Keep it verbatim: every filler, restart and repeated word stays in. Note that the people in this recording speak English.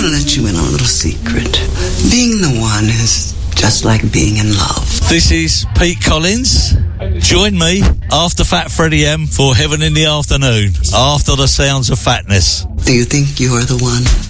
going to let you in on a little secret. Being the one is just like being in love. This is Pete Collins. Join me after Fat Freddie M for Heaven in the Afternoon, after the sounds of fatness. Do you think you are the one?